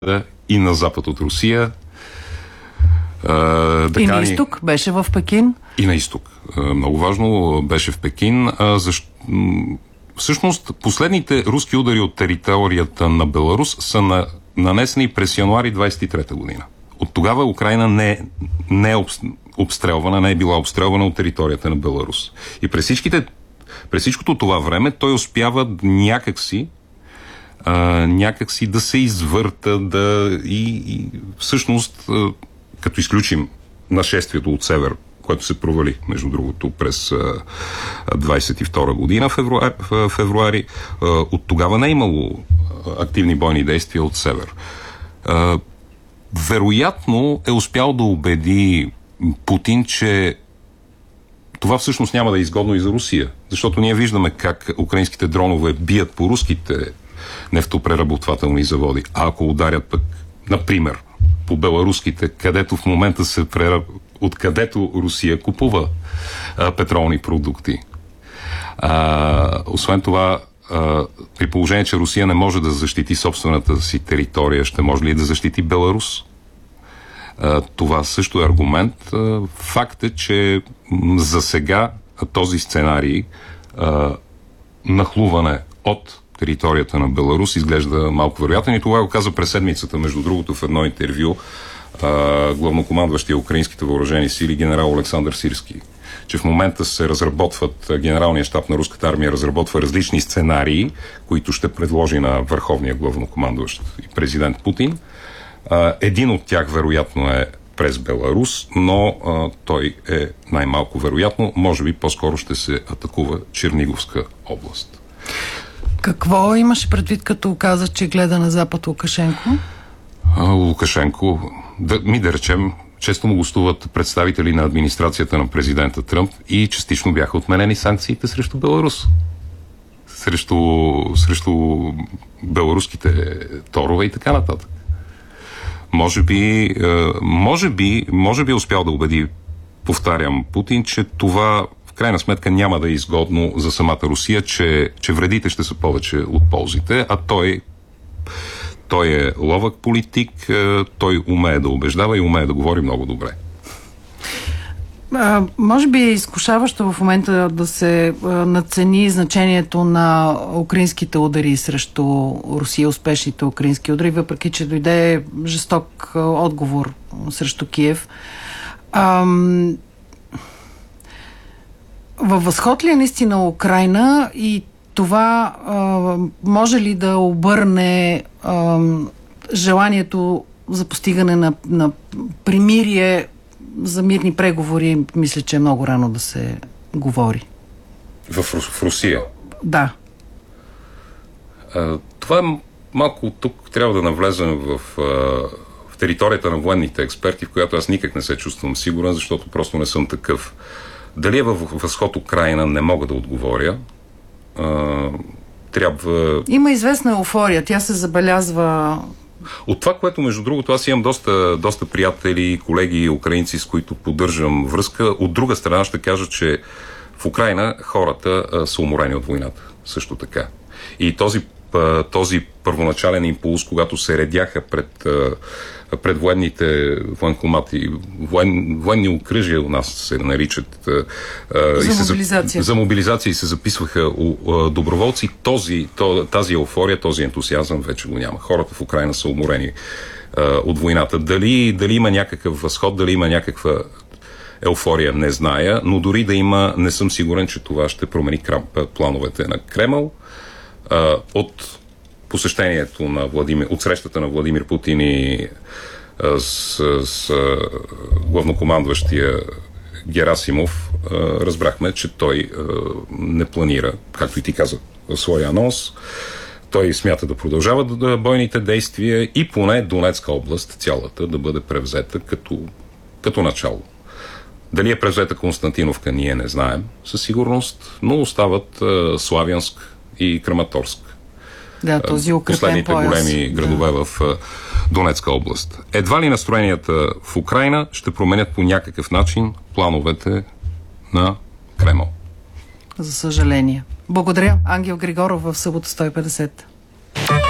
и на запад от Русия. И на изток беше в Пекин. И на изток. Много важно, беше в Пекин. Всъщност, последните руски удари от територията на Беларус са нанесени през януари 23-та година. От тогава Украйна не е обстрелвана, не е била обстрелвана от територията на Беларус. И през всичкото това време той успява някакси да се извърта, и всъщност, като изключим нашествието от север, което се провали, между другото, през 22 година, февруари, от тогава не е имало активни бойни действия от север. Вероятно е успял да убеди Путин, че това всъщност няма да е изгодно и за Русия, защото ние виждаме как украинските дронове бият по руските нефтопреработвателни заводи. А ако ударят пък, например, по беларуските, където в момента откъдето Русия купува петролни продукти. Освен това, при положение, че Русия не може да защити собствената си територия, ще може ли да защити Беларус? Това също е аргумент. Факт е, че за сега този сценарий нахлуване от територията на Беларус изглежда малко вероятен, и това го каза през седмицата, между другото, в едно интервю главнокомандващия украинските въоръжени сили генерал Олександър Сирски, че в момента се разработват, генералният щаб на руската армия разработва различни сценарии, които ще предложи на върховния главнокомандващ и президент Путин. Един от тях вероятно е през Беларус, но той е най-малко вероятно. Може би по-скоро ще се атакува Черниговска област. Какво имаше предвид, като каза, че гледа на запад Лукашенко? Лукашенко, да речем, често му гостуват представители на администрацията на президента Тръмп и частично бяха отменени санкциите срещу Беларус. Срещу беларуските торове и така нататък. Може би е успял да убеди, повтарям, Путин, че това в крайна сметка няма да е изгодно за самата Русия, че вредите ще са повече от ползите, а той е ловък политик, той умее да убеждава и умее да говори много добре. Може би е изкушаващо в момента да се надцени значението на украинските удари срещу Русия, успешните украински удари, въпреки че дойде жесток отговор срещу Киев. Във възход ли е наистина Украйна и това може ли да обърне желанието за постигане на примирие, за мирни преговори? Мисля, че е много рано да се говори. В Русия? Да. Това е малко, тук трябва да навлезем в територията на военните експерти, в която аз никак не се чувствам сигурен, защото просто не съм такъв. Дали е във възход Украйна, не мога да отговоря. Има известна еуфория, тя се забелязва. От това, което, между другото, аз имам доста приятели, колеги украинци, с които поддържам връзка. От друга страна ще кажа, че в Украйна хората са уморени от войната. Също така. И този първоначален импулс, когато се редяха пред военните военкомати, военни окръжия у нас се наричат, за мобилизация и се записваха доброволци, тази еуфория, този ентусиазъм вече го няма. Хората в Украйна са уморени от войната. Дали има някакъв възход, дали има някаква еуфория, не зная, но дори да има, не съм сигурен, че това ще промени плановете на Кремъл. От посещението на от срещата на Владимир Путин и с главнокомандващия Герасимов, разбрахме, че той не планира, както и ти каза в своя анонс, той смята да продължава бойните действия и поне Донецка област, цялата, да бъде превзета като начало. Дали е превзета Константиновка, ние не знаем със сигурност, но остават Славянск и Краматорск. Да, този последните големи градове в Донецка област. Едва ли настроенията в Украйна ще променят по някакъв начин плановете на Кремъл. За съжаление. Благодаря. Ангел Григоров в Събота 150.